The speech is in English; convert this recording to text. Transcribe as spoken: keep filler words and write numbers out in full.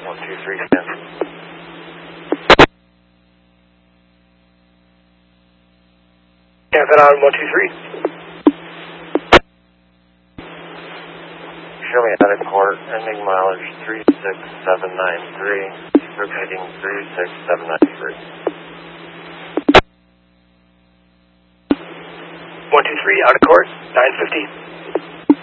one two three, stand. Cancel on one two three. Show me out of court, ending mileage three six seven nine three, repeating three six seven nine three. one two three, out of court, nine fifty.